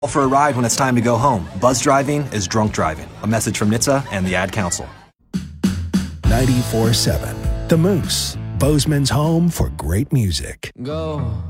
For a ride when it's time to go home. Buzz driving is drunk driving. A message from NHTSA and the Ad Council. 94.7 The Moose, Bozeman's home for great music. Go.